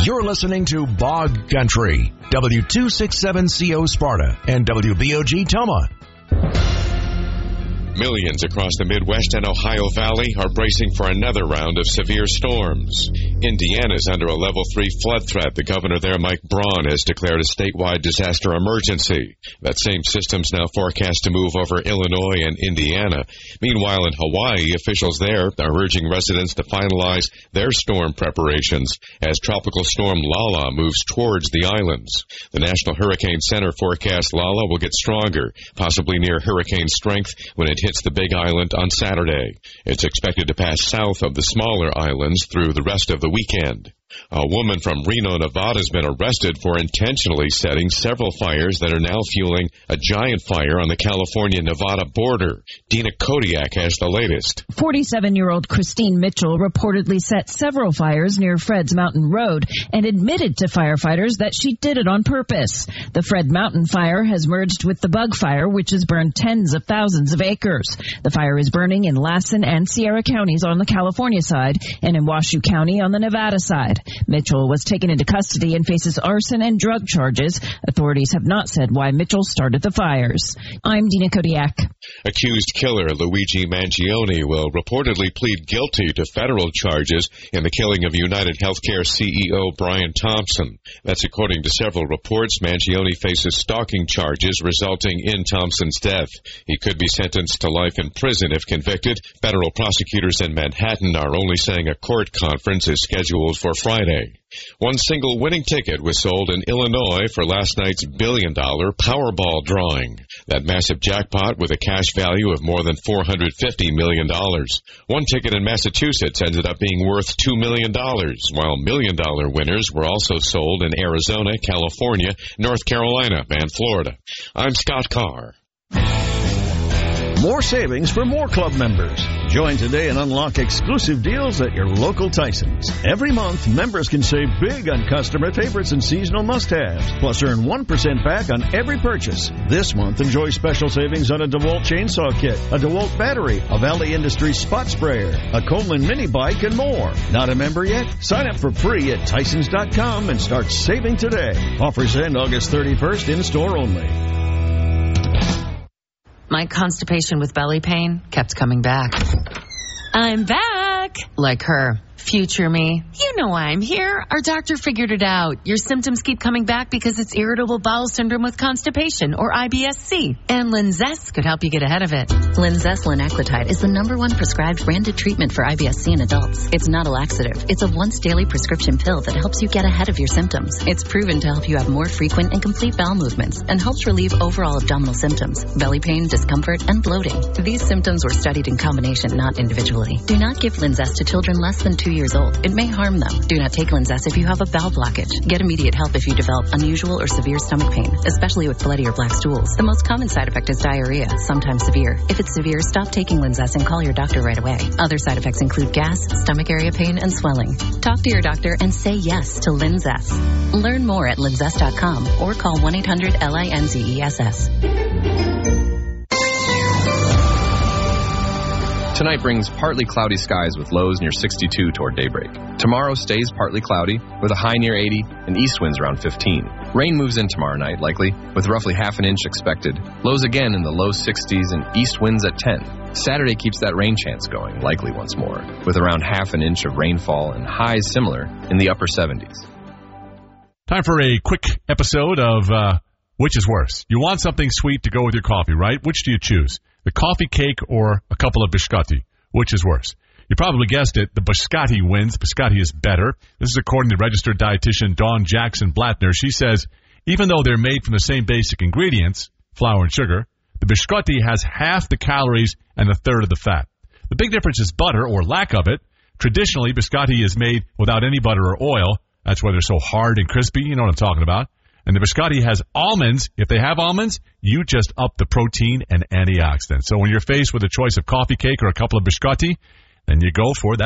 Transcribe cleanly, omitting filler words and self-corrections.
You're listening to Bog Country, W267CO Sparta and WBOG Toma. Millions across the Midwest and Ohio Valley are bracing for another round of severe storms. Indiana's under a level 3 flood threat. The governor there, Mike Braun, has declared a statewide disaster emergency. That same system's now forecast to move over Illinois and Indiana. Meanwhile, in Hawaii, officials there are urging residents to finalize their storm preparations as Tropical Storm Lala moves towards the islands. The National Hurricane Center forecasts Lala will get stronger, possibly near hurricane strength when it hits the Big Island on Saturday. It's expected to pass south of the smaller islands through the rest of the weekend. A woman from Reno, Nevada has been arrested for intentionally setting several fires that are now fueling a giant fire on the California-Nevada border. Dina Kodiak has the latest. 47-year-old Christine Mitchell reportedly set several fires near Fred's Mountain Road and admitted to firefighters that she did it on purpose. The Fred Mountain fire has merged with the Bug Fire, which has burned tens of thousands of acres. The fire is burning in Lassen and Sierra counties on the California side and in Washoe County on the Nevada side. Mitchell was taken into custody and faces arson and drug charges. Authorities have not said why Mitchell started the fires. I'm Dina Kodiak. Accused killer Luigi Mangione will reportedly plead guilty to federal charges in the killing of United Healthcare CEO Brian Thompson. That's according to several reports. Mangione faces stalking charges resulting in Thompson's death. He could be sentenced to life in prison if convicted. Federal prosecutors in Manhattan are only saying a court conference is scheduled for Friday. One single winning ticket was sold in Illinois for last night's $1 billion Powerball drawing. That massive jackpot with a cash value of more than $450 million. One ticket in Massachusetts ended up being worth $2 million, while $1 million winners were also sold in Arizona, California, North Carolina, and Florida. I'm Scott Carr. More savings for more club members. Join today and unlock exclusive deals at your local Tyson's. Every month, members can save big on customer favorites and seasonal must-haves, plus earn 1% back on every purchase. This month, enjoy special savings on a DeWalt chainsaw kit, a DeWalt battery, a Valley Industries spot sprayer, a Coleman mini bike, and more. Not a member yet? Sign up for free at Tysons.com and start saving today. Offers end August 31st, in-store only. My constipation with belly pain kept coming back. I'm back! Like her. Future me. You know why I'm here. Our doctor figured it out. Your symptoms keep coming back because it's irritable bowel syndrome with constipation, or IBS-C. And Linzess could help you get ahead of it. Linzess linaclotide is the #1 prescribed branded treatment for IBS-C in adults. It's not a laxative. It's a once-daily prescription pill that helps you get ahead of your symptoms. It's proven to help you have more frequent and complete bowel movements and helps relieve overall abdominal symptoms, belly pain, discomfort, and bloating. These symptoms were studied in combination, not individually. Do not give Linzess to children less than 2 years old. It may harm them. Do not take Linzess if you have a bowel blockage. Get immediate help if you develop unusual or severe stomach pain, especially with bloody or black stools. The most common side effect is diarrhea, sometimes severe. If it's severe, stop taking Linzess and call your doctor right away. Other side effects include gas, stomach area pain, and swelling. Talk to your doctor and say yes to Linzess. Learn more at linzess.com or call 1-800-LINZESS. Tonight brings partly cloudy skies with lows near 62 toward daybreak. Tomorrow stays partly cloudy with a high near 80 and east winds around 15. Rain moves in tomorrow night, likely, with roughly half an inch expected. Lows again in the low 60s and east winds at 10. Saturday keeps that rain chance going, likely once more, with around half an inch of rainfall and highs similar in the upper 70s. Time for a quick episode of Which is Worse. You want something sweet to go with your coffee, right? Which do you choose? The coffee cake or a couple of biscotti? Which is worse? You probably guessed it. The biscotti wins. Biscotti is better. This is according to registered dietitian Dawn Jackson Blattner. She says, even though they're made from the same basic ingredients, flour and sugar, the biscotti has half the calories and a third of the fat. The big difference is butter or lack of it. Traditionally, biscotti is made without any butter or oil. That's why they're so hard and crispy. You know what I'm talking about. And the biscotti has almonds. If they have almonds, you just up the protein and antioxidants. So when you're faced with a choice of coffee cake or a couple of biscotti, then you go for that.